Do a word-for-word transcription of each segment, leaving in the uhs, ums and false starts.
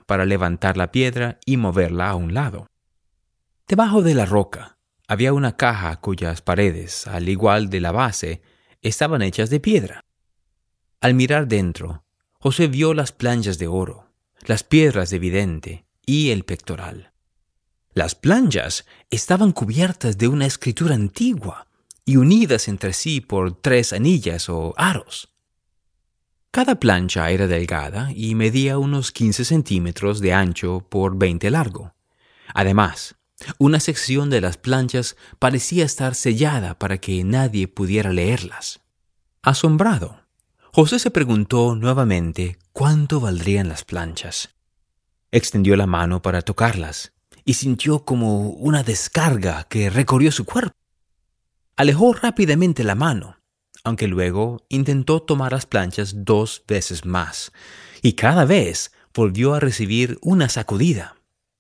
para levantar la piedra y moverla a un lado. Debajo de la roca había una caja cuyas paredes, al igual de la base, estaban hechas de piedra. Al mirar dentro, José vio las planchas de oro, las piedras de vidente y el pectoral. Las planchas estaban cubiertas de una escritura antigua y unidas entre sí por tres anillas o aros. Cada plancha era delgada y medía unos quince centímetros de ancho por veinte largo. Además, una sección de las planchas parecía estar sellada para que nadie pudiera leerlas. Asombrado, José se preguntó nuevamente cuánto valdrían las planchas. Extendió la mano para tocarlas y sintió como una descarga que recorrió su cuerpo. Alejó rápidamente la mano, aunque luego intentó tomar las planchas dos veces más, y cada vez volvió a recibir una sacudida.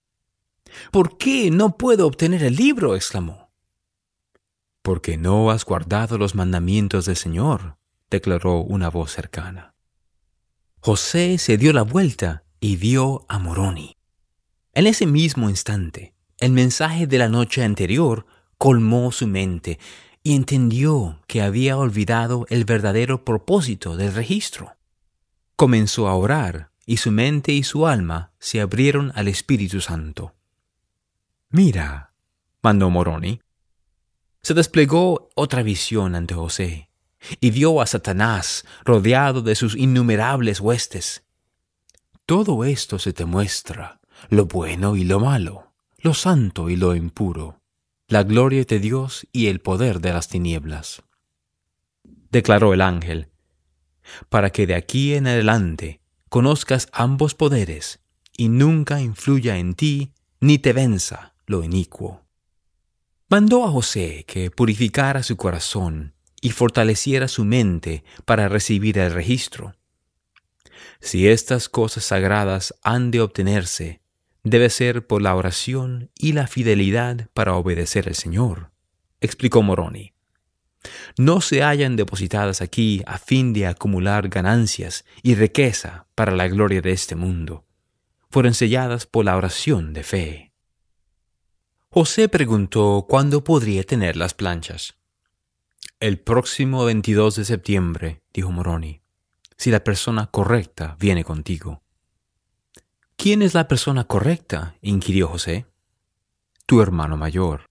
«¿Por qué no puedo obtener el libro?», exclamó. «Porque no has guardado los mandamientos del Señor», declaró una voz cercana. José se dio la vuelta y vio a Moroni. En ese mismo instante, el mensaje de la noche anterior colmó su mente y entendió que había olvidado el verdadero propósito del registro. Comenzó a orar y su mente y su alma se abrieron al Espíritu Santo. «Mira», mandó Moroni. Se desplegó otra visión ante José y vio a Satanás rodeado de sus innumerables huestes. «Todo esto se te muestra, lo bueno y lo malo, lo santo y lo impuro, la gloria de Dios y el poder de las tinieblas», declaró el ángel, «para que de aquí en adelante conozcas ambos poderes y nunca influya en ti ni te venza lo inicuo». Mandó a José que purificara su corazón y fortaleciera su mente para recibir el registro. Si estas cosas sagradas han de obtenerse, debe ser por la oración y la fidelidad para obedecer al Señor, explicó Moroni. No se hallan depositadas aquí a fin de acumular ganancias y riqueza para la gloria de este mundo. Fueron selladas por la oración de fe. José preguntó cuándo podría tener las planchas. «El próximo veintidós de septiembre», dijo Moroni, «si la persona correcta viene contigo». «¿Quién es la persona correcta?», inquirió José. «Tu hermano mayor».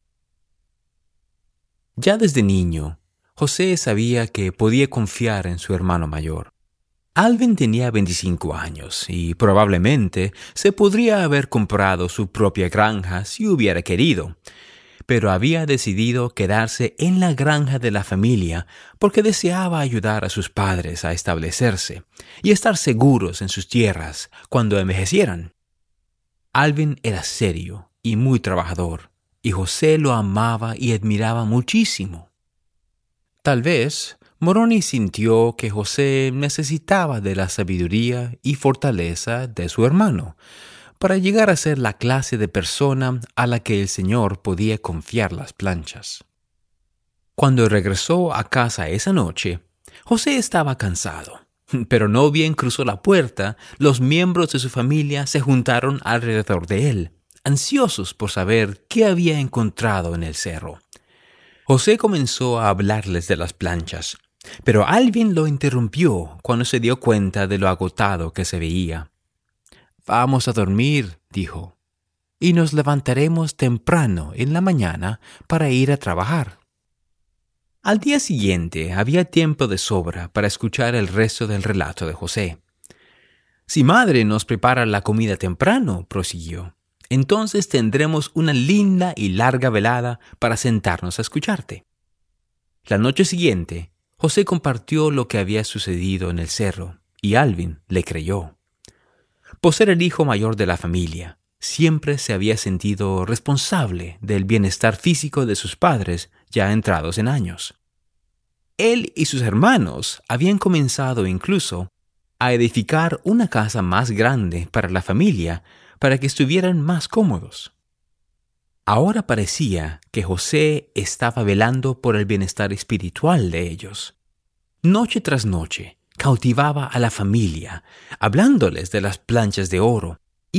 Ya desde niño, José sabía que podía confiar en su hermano mayor. Alvin tenía veinticinco años y probablemente se podría haber comprado su propia granja si hubiera querido, pero había decidido quedarse en la granja de la familia porque deseaba ayudar a sus padres a establecerse y estar seguros en sus tierras cuando envejecieran. Alvin era serio y muy trabajador, y José lo amaba y admiraba muchísimo. Tal vez Moroni sintió que José necesitaba de la sabiduría y fortaleza de su hermano para llegar a ser la clase de persona a la que el Señor podía confiar las planchas. Cuando regresó a casa esa noche, José estaba cansado, pero no bien cruzó la puerta, los miembros de su familia se juntaron alrededor de él, ansiosos por saber qué había encontrado en el cerro. José comenzó a hablarles de las planchas, pero Alvin lo interrumpió cuando se dio cuenta de lo agotado que se veía. «Vamos a dormir», dijo, «y nos levantaremos temprano en la mañana para ir a trabajar». Al día siguiente había tiempo de sobra para escuchar el resto del relato de José. «Si madre nos prepara la comida temprano», prosiguió, «entonces tendremos una linda y larga velada para sentarnos a escucharte». La noche siguiente, José compartió lo que había sucedido en el cerro, y Alvin le creyó. Por ser el hijo mayor de la familia, siempre se había sentido responsable del bienestar físico de sus padres ya entrados en años. Él y sus hermanos habían comenzado incluso a edificar una casa más grande para la familia para que estuvieran más cómodos. Ahora parecía que José estaba velando por el bienestar espiritual de ellos. Noche tras noche cautivaba a la familia, hablándoles de las planchas de oro